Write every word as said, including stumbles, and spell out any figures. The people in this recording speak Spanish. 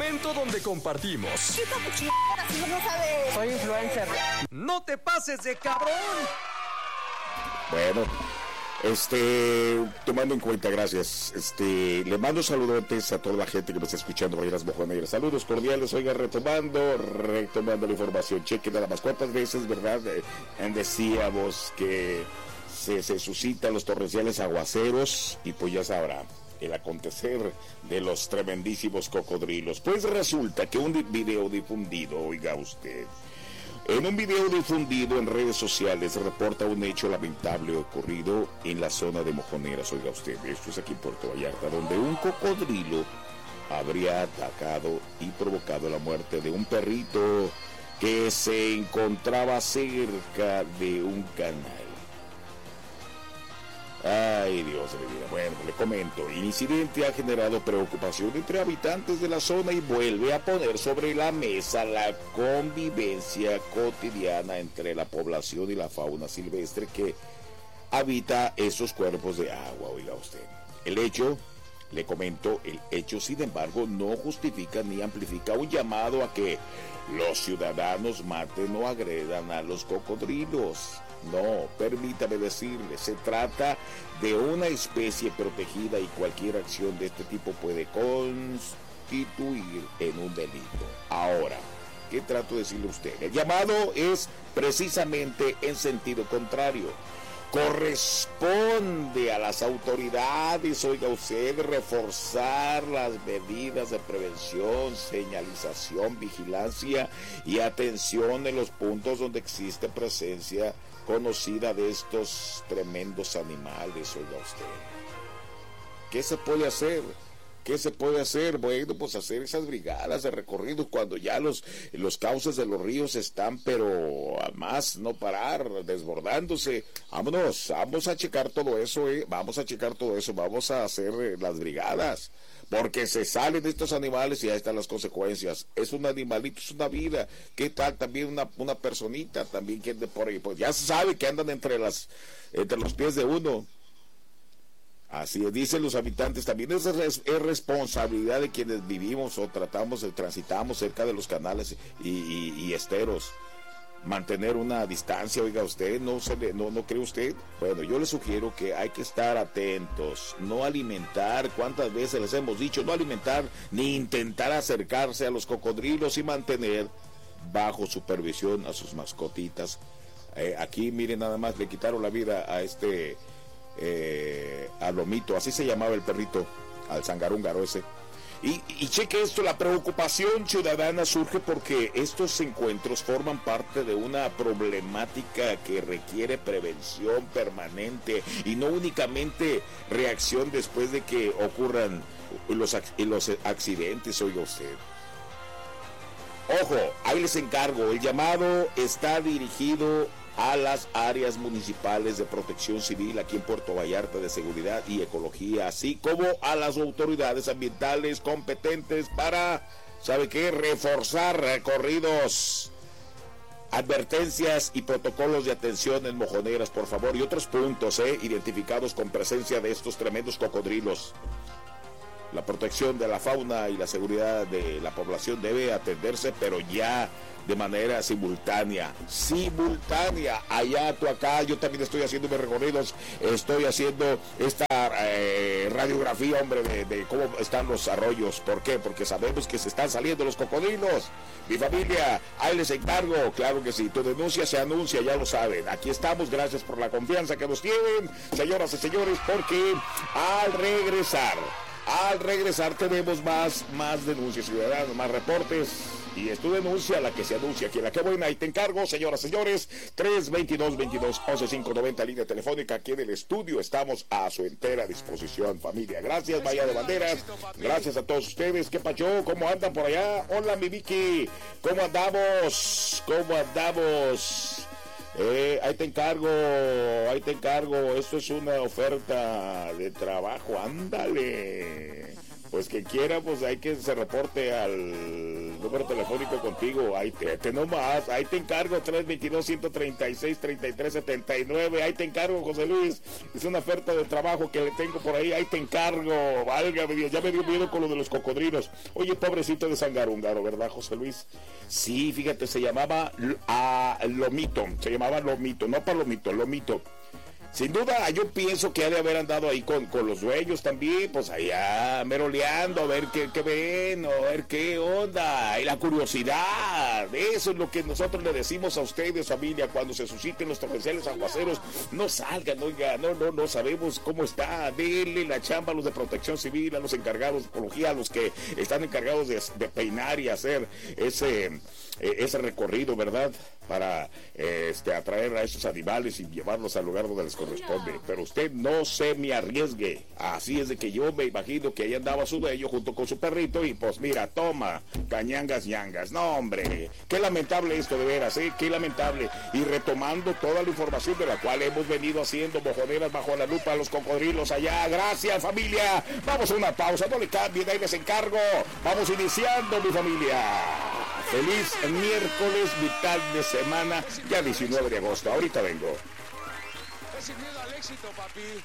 momento donde compartimos. Chica, pues chingada, si no sabes. Soy influencer. ¡No te pases de cabrón! Bueno, este, tomando en cuenta, gracias. Este, le mando saludotes a toda la gente que me está escuchando hoy en las mojoneras. Saludos cordiales, oiga, retomando, retomando la información. Cheque nada más cuántas veces, ¿verdad? Eh, decíamos que se, se suscitan los torrenciales aguaceros y pues ya sabrá el acontecer de los tremendísimos cocodrilos. Pues resulta que un video difundido, oiga usted, en un video difundido en redes sociales reporta un hecho lamentable ocurrido en la zona de Mojoneras, oiga usted, esto es aquí en Puerto Vallarta, donde un cocodrilo habría atacado y provocado la muerte de un perrito que se encontraba cerca de un canal. Ay, Dios de mi vida. Bueno, le comento, el incidente ha generado preocupación entre habitantes de la zona y vuelve a poner sobre la mesa la convivencia cotidiana entre la población y la fauna silvestre que habita esos cuerpos de agua, oiga usted. El hecho, le comento, el hecho sin embargo no justifica ni amplifica un llamado a que los ciudadanos maten o agredan a los cocodrilos. No, permítame decirle, se trata de una especie protegida y cualquier acción de este tipo puede constituir en un delito. Ahora, ¿qué trato de decirle a usted? El llamado es precisamente en sentido contrario. Corresponde a las autoridades, oiga usted, reforzar las medidas de prevención, señalización, vigilancia y atención en los puntos donde existe presencia conocida de estos tremendos animales, oiga usted. ¿Qué se puede hacer? ¿Qué se puede hacer? Bueno, pues hacer esas brigadas de recorrido cuando ya los, los cauces de los ríos están, pero a más no parar, desbordándose. Vámonos, vamos a checar todo eso, eh. Vamos a checar todo eso, vamos a hacer eh, las brigadas. Porque se salen de estos animales y ahí están las consecuencias. Es un animalito, es una vida. ¿Qué tal también una, una personita también que ande por ahí? Pues ya se sabe que andan entre las, entre los pies de uno. Así es, dicen los habitantes, también es, es, es responsabilidad de quienes vivimos o tratamos de transitamos cerca de los canales y, y, y esteros. Mantener una distancia, oiga usted, ¿no, se le, no, ¿no cree usted? Bueno, yo le sugiero que hay que estar atentos, no alimentar, cuántas veces les hemos dicho, no alimentar ni intentar acercarse a los cocodrilos y mantener bajo supervisión a sus mascotitas. Eh, aquí, miren, nada más le quitaron la vida a este... Eh, a Lomito, así se llamaba el perrito, al zangarúngaro ese. Y, y cheque esto, la preocupación ciudadana surge porque estos encuentros forman parte de una problemática que requiere prevención permanente y no únicamente reacción después de que ocurran los, los accidentes, oiga usted. Ojo, ahí les encargo, el llamado está dirigido a las áreas municipales de protección civil aquí en Puerto Vallarta de seguridad y ecología, así como a las autoridades ambientales competentes para, ¿sabe qué?, reforzar recorridos, advertencias y protocolos de atención en mojoneras, por favor, y otros puntos, eh, identificados con presencia de estos tremendos cocodrilos. La protección de la fauna y la seguridad de la población debe atenderse, pero ya de manera simultánea, simultánea, allá tú acá, yo también estoy haciendo mis recorridos, estoy haciendo esta eh, radiografía, hombre, de, de cómo están los arroyos. ¿Por qué? Porque sabemos que se están saliendo los cocodrilos. Mi familia, ahí les encargo, claro que sí, tu denuncia se anuncia, ya lo saben, aquí estamos, gracias por la confianza que nos tienen, señoras y señores, porque al regresar, al regresar tenemos más, más denuncias ciudadanas, más reportes. Y es tu denuncia la que se anuncia aquí en la que buena. Y te encargo, señoras y señores, tres veintidós, veintidós, once, quinientos noventa, línea telefónica aquí en el estudio. Estamos a su entera disposición, familia. Gracias, Bahía de Banderas. Gracias a todos ustedes. ¿Qué pacho? ¿Cómo andan por allá? Hola, mi Vicky. ¿Cómo andamos? ¿Cómo andamos? Eh, ahí te encargo, ahí te encargo. Esto es una oferta de trabajo. Ándale. Pues que quiera, pues hay que se reporte al el número telefónico contigo. Ahí te, te nomás, ahí te encargo, tres dos dos, uno tres seis, tres tres siete nueve. Ahí te encargo, José Luis. Es una oferta de trabajo que le tengo por ahí. Ahí te encargo. Válgame Dios, ya me dio miedo con lo de los cocodrilos. Oye, pobrecito de Sangarúngaro, ¿verdad, José Luis? Sí, fíjate, se llamaba uh, Lomito. Se llamaba Lomito, no Palomito, Lomito. Sin duda, yo pienso que ha de haber andado ahí con, con los dueños también, pues allá meroleando, a ver qué, qué ven, a ver qué onda, y la curiosidad. Eso es lo que nosotros le decimos a ustedes, familia, cuando se susciten los torrenciales aguaceros. No salgan, oiga, no, no, no sabemos cómo está. Denle la chamba a los de protección civil, a los encargados de ecología, a los que están encargados de, de peinar y hacer ese, ese recorrido, ¿verdad? Para este, atraer a esos animales y llevarlos al lugar donde les corresponde. Pero usted no se me arriesgue. Así es de que yo me imagino que ahí andaba su dueño junto con su perrito y pues mira, toma, cañangas ñangas. No, hombre, qué lamentable esto de veras, ¿eh? Qué lamentable. Y retomando toda la información de la cual hemos venido haciendo mojoneras bajo la lupa a los cocodrilos allá. Gracias, familia. Vamos a una pausa, no le cambien, ahí les encargo. Vamos iniciando, mi familia. Feliz miércoles, mitad de semana, ya diecinueve de agosto. Ahorita vengo. Es sin miedo al éxito, papi.